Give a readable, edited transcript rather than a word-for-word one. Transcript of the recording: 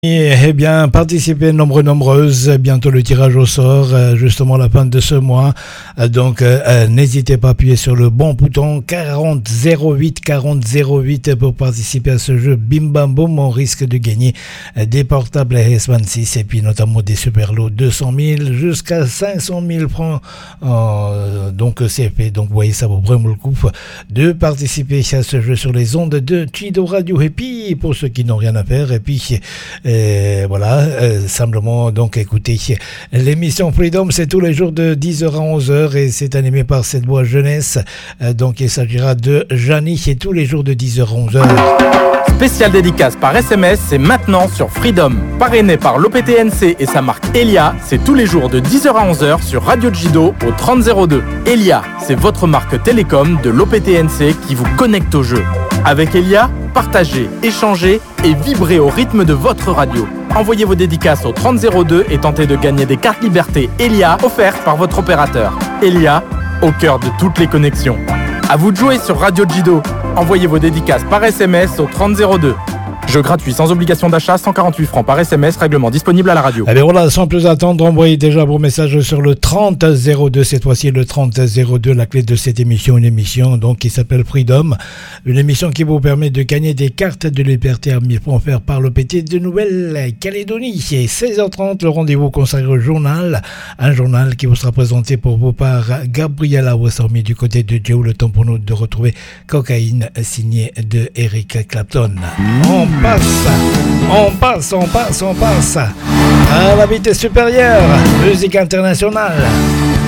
Eh bien, participez nombreuses. Bientôt le tirage au sort, justement la fin de ce mois. Donc, n'hésitez pas à appuyer sur le bon bouton 40 08 pour participer à ce jeu. Bim bam boum, on risque de gagner des portables S26 et puis notamment des super lots 200 000 jusqu'à 500 000 francs. Donc, c'est fait. Donc, vous voyez, ça vaut vraiment le coup de participer à ce jeu sur les ondes de Chido Radio. Et puis, pour ceux qui n'ont rien à faire, et puis, voilà, simplement donc écoutez l'émission Freedom, c'est tous les jours de 10h à 11h et c'est animé par cette voix jeunesse, donc il s'agira de Jani et tous les jours de 10h à 11h. Spécial dédicace par SMS, c'est maintenant sur Freedom. Parrainé par l'OPTNC et sa marque Elia, c'est tous les jours de 10h à 11h sur Radio Jido au 3002. Elia, c'est votre marque télécom de l'OPTNC qui vous connecte au jeu. Avec Elia, partagez, échangez et vibrez au rythme de votre radio. Envoyez vos dédicaces au 3002 et tentez de gagner des cartes liberté Elia offertes par votre opérateur. Elia, au cœur de toutes les connexions. À vous de jouer sur Radio Jido. Envoyez vos dédicaces par SMS au 3002. Jeu gratuit sans obligation d'achat, 148 francs par SMS, règlement disponible à la radio. Allez voilà, sans plus attendre, envoyez déjà vos messages sur le 3002, cette fois-ci le 3002, la clé de cette émission, une émission donc qui s'appelle Freedom, une émission qui vous permet de gagner des cartes de liberté à 1000 francs offertes par l'OPT de Nouvelle-Calédonie. C'est 16h30, le rendez-vous consacré au journal, un journal qui vous sera présenté pour vous par Gabriela Wassormi du côté de Joe, le temps pour nous de retrouver Cocaïne, signé de Eric Clapton. On passe à la vitesse supérieure, musique internationale.